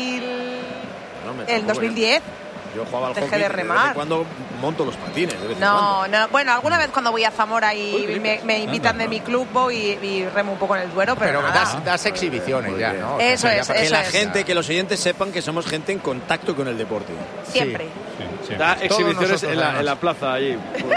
2010. Yo jugaba al Dejé hockey de y vez remar. en cuando monto los patines. De vez en cuando. No. Bueno, alguna vez cuando voy a Zamora y me invitan de mi club voy y remo un poco en el Duero, pero nada. das exhibiciones ya, ¿no? Eso es, Que eso la es. gente, que los oyentes sepan que somos gente en contacto con el deporte. Siempre. Da exhibiciones en la plaza allí.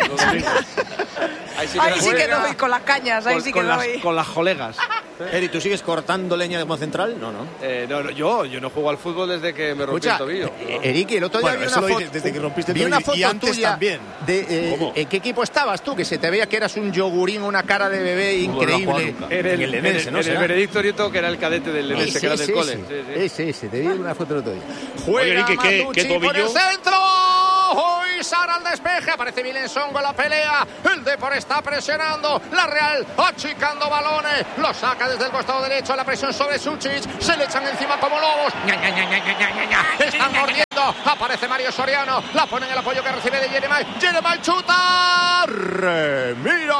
Ahí sí que doy con las cañas, ahí sí que doy. Con las colegas. Eri, ¿tú sigues cortando leña como central? No. No, yo no juego al fútbol desde que me rompí el tobillo. Eriki, el otro día Bueno, vi eso una lo foto, dices desde que rompiste el vi tobillo una foto y antes tuya también. ¿En qué equipo estabas tú? Que se te veía que eras un yogurín, una cara de bebé increíble. En el Benedicto Nieto, que era el cadete del Lenense, que era del cole. Sí, te vi una foto el otro día. Oye, Eriki, ¿qué Maducci por tobillo? el centro. ¡Uy! avisar al despeje. Aparece Vilensongo en la pelea. El Depor está presionando. La Real achicando balones. Lo saca desde el costado derecho. La presión sobre Sučić. Se le echan encima como lobos. Están mordiendo. Aparece Mario Soriano. La pone en el apoyo que recibe de Jeremai. Jeremai chuta. Remiro.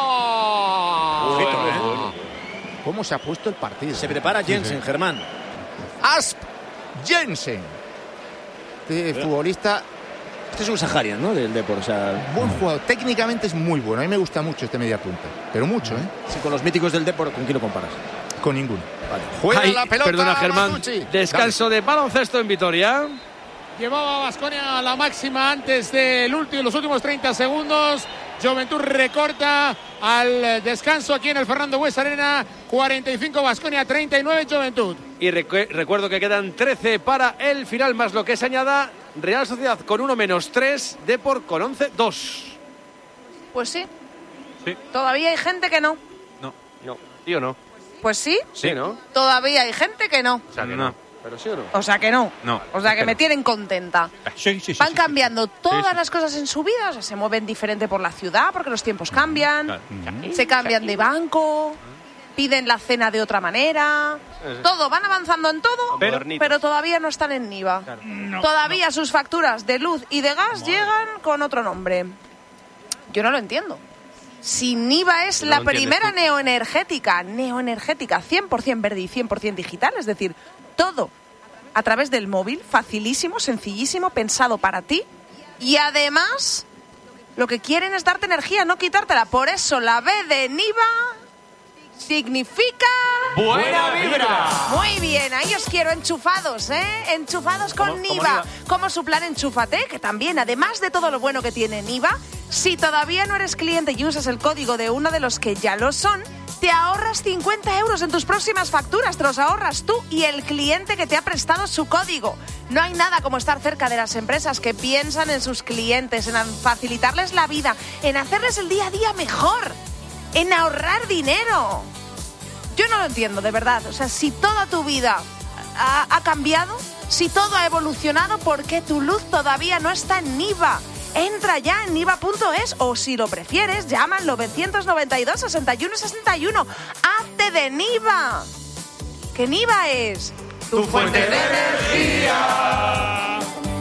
¿Cómo se ha puesto el partido? Se prepara Jensen, Germán. Asp Jensen. Futbolista. Este es un Saharian, ¿no? Del Depor. O sea, buen jugador. Técnicamente es muy bueno. A mí me gusta mucho este mediapunta. Pero mucho, ¿eh? Sí, con los míticos del Depor, ¿con quién lo comparas? Con ninguno. Vale. Juega la pelota. Perdona, Germán. Matucci. Descanso de baloncesto en Vitoria. Llevaba Baskonia la máxima antes de los últimos 30 segundos. Juventud recorta al descanso aquí en el Fernando Buesa Arena. 45 Baskonia, 39 Juventud. Y recuerdo que quedan 13 para el final, más lo que se añada. Real Sociedad con 1-3, Depor con 11-2. Pues sí. Sí. Todavía hay gente que no. No. ¿Sí o no? Pues sí. Sí, ¿no? Todavía hay gente que no. O sea, que no. ¿Pero sí o no? O sea que no. No. O sea que me tienen contenta. Sí. Van cambiando todas las cosas en su vida. O sea, se mueven diferente por la ciudad porque los tiempos cambian. Se cambian de banco. Piden la cena de otra manera. Todo, van avanzando en todo, pero todavía no están en NIVA. Todavía sus facturas de luz y de gas llegan con otro nombre. Yo no lo entiendo. Si NIVA es la primera neoenergética 100% verde y 100% digital, es decir, todo a través del móvil, facilísimo, sencillísimo, pensado para ti, y además lo que quieren es darte energía, no quitártela. Por eso la B de NIVA significa buena vibra. Muy bien, ahí os quiero enchufados, enchufados con NIVA, como su plan Enchúfate, que también, además de todo lo bueno que tiene NIVA, si todavía no eres cliente y usas el código de uno de los que ya lo son, te ahorras 50 euros en tus próximas facturas. Te los ahorras tú y el cliente que te ha prestado su código. No hay nada como estar cerca de las empresas que piensan en sus clientes, en facilitarles la vida, en hacerles el día a día mejor, en ahorrar dinero. Yo no lo entiendo, de verdad. O sea, si toda tu vida ha cambiado, si todo ha evolucionado, ¿por qué tu luz todavía no está en NIVA? Entra ya en niva.es o, si lo prefieres, llama al 992 61 61. ¡Hazte de NIVA! Que NIVA es tu fuente de energía.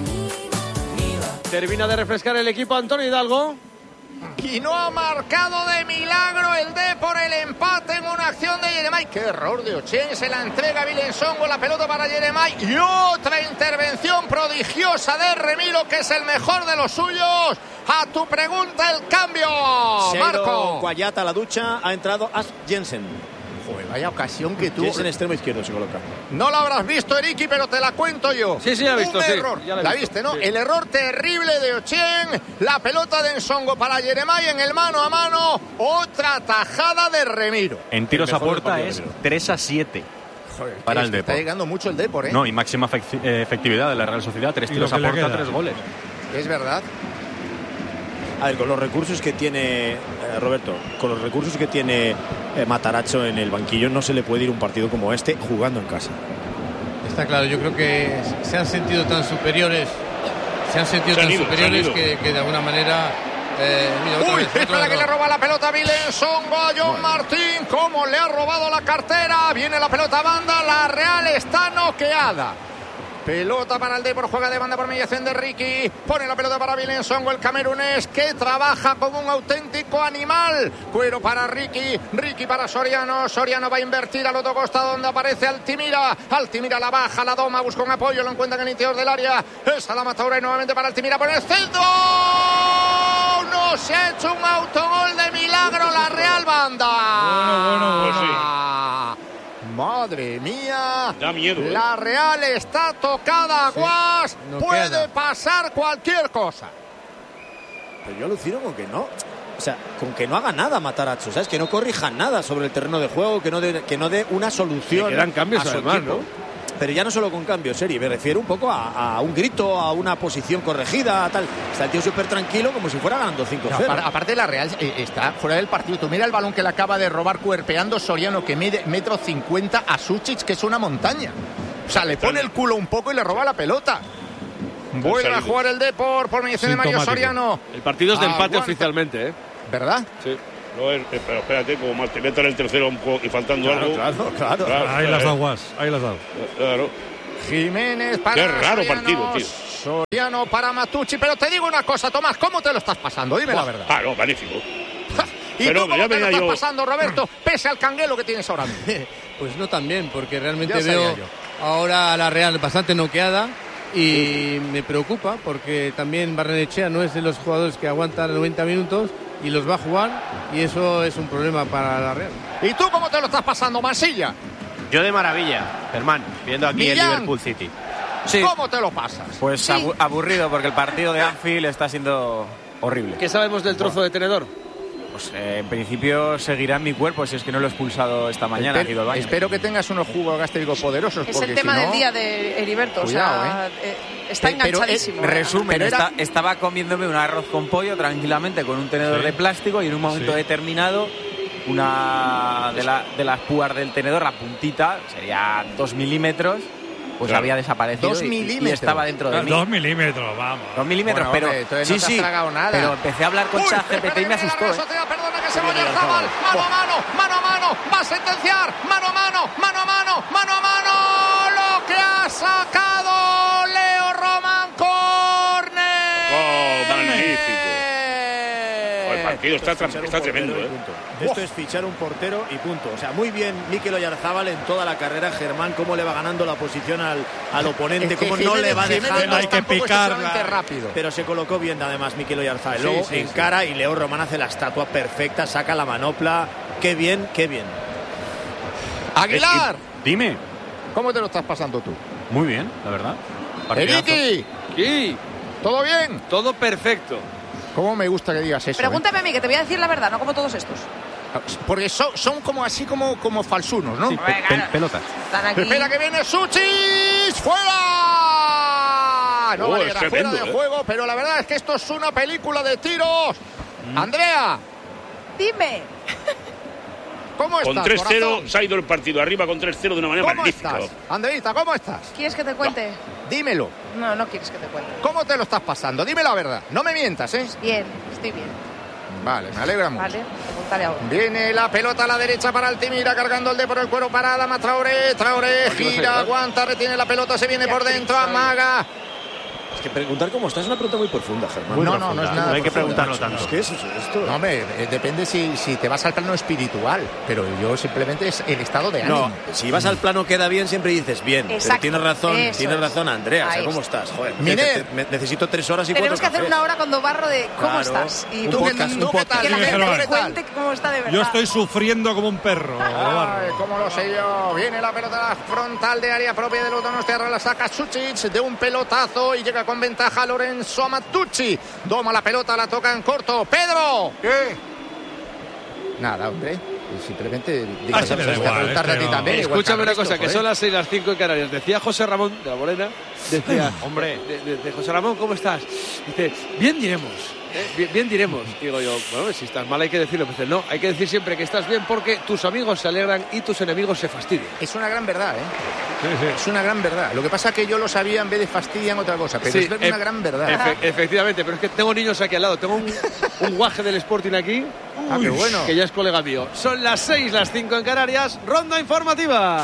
Termina de refrescar el equipo Antonio Hidalgo. Y no ha marcado de milagro el Depor el empate en una acción de Jeremai. ¡Qué error de Ochen! Se la entrega a Vilensongo, la pelota para Jeremai. Y otra intervención prodigiosa de Remiro, que es el mejor de los suyos. A tu pregunta, el cambio. Marco. Guayata a la ducha, ha entrado Asp Jensen. Joder, vaya ocasión que tuvo. Jensen extremo izquierdo se coloca. No la habrás visto, Eriki, pero te la cuento yo. Sí, la he visto. Un error. Sí, la viste, ¿no? Sí. El error terrible de Ochen. La pelota de Ensongo para Jeremai en el mano a mano. Otra tajada de Remiro. En tiros a puerta es 3-7. Joder, para el Depor. Está llegando mucho el Depor, ¿eh? No, y máxima efectividad de la Real Sociedad. 3 tiros a puerta, 3 goles. Es verdad. A ver, con los recursos que tiene Roberto, con los recursos que tiene Matarazzo en el banquillo, no se le puede ir un partido como este jugando en casa. Está claro, yo creo que se han sentido tan superiores, que de alguna manera... Uy, espera que le roba la pelota a Vilensongo a John Martín. Cómo le ha robado la cartera. Viene la pelota a banda. La Real está noqueada. Pelota para el Depor, juega de banda por mediación de Ricky. Pone la pelota para Vilensongo, el camerunés, que trabaja como un auténtico animal. Cuero para Ricky, Ricky para Soriano. Soriano va a invertir al otro costado donde aparece Altimira. Altimira la baja, la doma, busca un apoyo, lo encuentra en el interior del área. Esa la Mataura y nuevamente para Altimira por el centro. No se ha hecho un autogol de milagro la Real Banda. Bueno. Pues sí. Madre mía, da miedo. La Real está tocada, Guas. Puede pasar cualquier cosa. Pero yo alucino con que no. O sea, con que no haga nada Matarazzo, ¿sabes? Que no corrija nada sobre el terreno de juego, que no dé una solución. Que quedan cambios a su además, equipo. ¿no? Pero ya no solo con cambios, Seri, me refiero un poco a un grito, a una posición corregida, tal. Está el tío súper tranquilo, como si fuera ganando 5-0. No, aparte la Real está fuera del partido. Tú mira el balón que le acaba de robar cuerpeando Soriano, que mide 1,50 m, a Sučić, que es una montaña. O sea, le pone el culo un poco y le roba la pelota. Vuelve a jugar el Depor por mediación de Mario Soriano. El partido es de empate oficialmente, ¿eh? ¿Verdad? Sí. No es, pero espérate, como te metan el tercero y faltando algo. Claro. Ahí las aguas, ahí las dado. Claro. Jiménez para Qué raro Soriano, partido, tío. Soriano para Matucci, pero te digo una cosa, Tomás, ¿cómo te lo estás pasando? Dime la verdad. Ah, no, magnífico. ¿Y tú cómo te lo estás pasando, Roberto, pese al canguelo que tienes ahora mismo? Pues no tan bien, porque realmente veo ahora a la Real bastante noqueada y me preocupa porque también Barrenechea no es de los jugadores que aguantan 90 minutos y los va a jugar y eso es un problema para la Real. ¿Y tú cómo te lo estás pasando, Mansilla? Yo de maravilla, Germán, viendo aquí el Liverpool City. Sí. ¿Cómo te lo pasas? Pues sí. Aburrido, porque el partido de Anfield está siendo horrible. ¿Qué sabemos del trozo de tenedor? Pues en principio seguirá en mi cuerpo si es que no lo he expulsado esta mañana. Espero que tengas unos jugos gástricos poderosos. Es el tema del día de Heriberto. Cuidado, está enganchadísimo. Resumen, estaba comiéndome un arroz con pollo tranquilamente con un tenedor de plástico y en un momento determinado una de las púas del tenedor, la puntita, sería 2 milímetros, pues había desaparecido 2 milímetros. y estaba dentro de mí. 2 milímetros, vamos. 2 milímetros, bueno, pero hombre, no te has tragado nada. pero empecé a hablar con ChatGPT y me asustó. Perdona que se vaya el Zabal. Mano a mano, va a sentenciar. Mano a mano. Lo que ha sacado Leo Roman Corner. Oh, magnífico. El partido está tremendo, ¿eh? Esto es fichar un portero y punto. O sea, muy bien Mikel Oyarzábal en toda la carrera. Germán, cómo le va ganando la posición al oponente, cómo no le va dejando. Hay que picarla rápido. Pero se colocó bien además Mikel Oyarzábal. Luego encara y Leo Román hace la estatua perfecta, saca la manopla. Qué bien. Aguilar. Dime. ¿Cómo te lo estás pasando tú? Muy bien, la verdad. Eriki. Sí. ¿Todo bien? Todo perfecto. ¿Cómo me gusta que digas eso? Pregúntame a mí, que te voy a decir la verdad, no como todos estos. Porque son como así como falsunos, ¿no? Sí, pelotas. Están aquí. Espera que viene Suchis. ¡Fuera! No vale, era fuera de juego, pero la verdad es que esto es una película de tiros. Andrea. Dime. ¿Cómo estás, con 3-0 corazón? se ha ido el partido arriba con 3-0 de una manera magnífica. ¿Cómo estás? Andreita, ¿cómo estás? ¿Quieres que te cuente? Dímelo. No quieres que te cuente. ¿Cómo te lo estás pasando? Dime la verdad. No me mientas, ¿eh? Bien, estoy bien. Vale, me alegra mucho. Vale, pregúntale ahora. Viene la pelota a la derecha para Altimira, cargando el de por el cuero para Adama Traoré. Traoré gira, aguanta, retiene la pelota, se viene por dentro, amaga. Es que preguntar cómo estás es una pregunta muy profunda, Germán. No es nada. No hay que preguntarlo tanto. Es que es esto. No, hombre, depende si te vas al plano espiritual, pero yo simplemente es el estado de ánimo. No, si vas al plano queda bien, siempre dices bien. Exacto. Pero tienes razón, Andrea. O sea, Ahí ¿cómo está. estás? Joder, Miner. necesito 3 horas y 4 Tenemos que hacer una hora cuando barro de cómo Claro. estás. Y ¿Tú qué tal? que la gente Germán. me cuente cómo está de verdad. Yo estoy sufriendo como un perro. Ay, cómo lo sé yo. Viene la pelota frontal de área propia del Donostia, la saca Sucic de un pelotazo y llega con ventaja Lorenzo Matucci. Toma la pelota, la toca en corto. ¡Pedro! ¿Qué? Nada, hombre. Simplemente se me da igual, preguntarte a ti también. Escúchame una cosa, que son las 6, las 5 en Canarias. Decía José Ramón de la Morena, decía, Hombre, de José Ramón, ¿cómo estás? Dice, bien diremos. Bien diremos. Digo yo, bueno, si estás mal hay que decirlo. Dice, no, hay que decir siempre que estás bien porque tus amigos se alegran y tus enemigos se fastidian. Es una gran verdad, ¿eh? Sí. Es una gran verdad. Lo que pasa es que yo lo sabía en vez de fastidian otra cosa, pero Sí, es una gran verdad. Efectivamente, pero es que tengo niños aquí al lado. Tengo un guaje del Sporting aquí. Ah, qué bueno. Que ya es colega mío. Son las 6, las 5 en Canarias. Ronda informativa.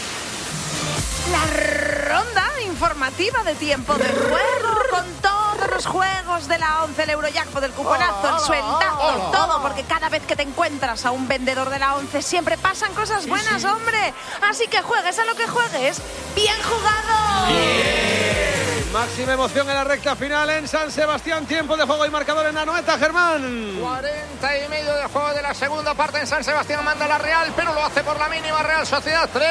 La ronda informativa de tiempo de juego con todos los juegos de la 11, el Eurojackpot, el cuponazo, el sueldazo, todo, porque cada vez que te encuentras a un vendedor de la 11 siempre pasan cosas buenas, hombre. Así que juegues a lo que juegues, ¡bien jugado! Máxima emoción en la recta final en San Sebastián. Tiempo de juego y marcador en Anoeta, Germán. 40 y medio de juego de la segunda parte en San Sebastián. Manda la Real, pero lo hace por la mínima. Real Sociedad 3.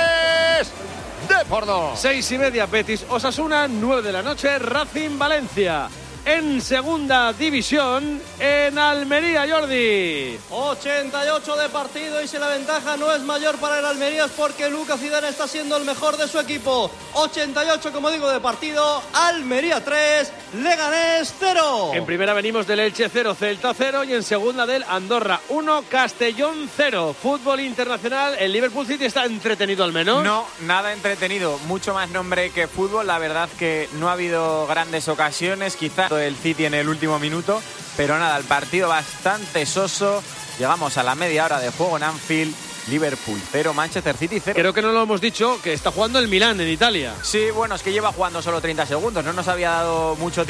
De por 2. 6:30, Betis Osasuna, 9 de la noche, Racing Valencia. en segunda división en Almería, Jordi. 88 de partido y si la ventaja no es mayor para el Almería es porque Lucas Zidane está siendo el mejor de su equipo. 88, como digo, de partido. Almería 3, Leganés 0. En primera venimos del Elche 0, Celta 0 y en segunda del Andorra 1, Castellón 0. Fútbol internacional, ¿el Liverpool City está entretenido al menos? No, nada entretenido, mucho más nombre que fútbol. La verdad que no ha habido grandes ocasiones, quizá el City en el último minuto, pero nada, el partido bastante soso. Llegamos a la media hora de juego en Anfield. Liverpool 0, Manchester City 0. Creo que no lo hemos dicho, que está jugando el Milán en Italia. Sí, bueno, es que lleva jugando solo 30 segundos, no nos había dado mucho tiempo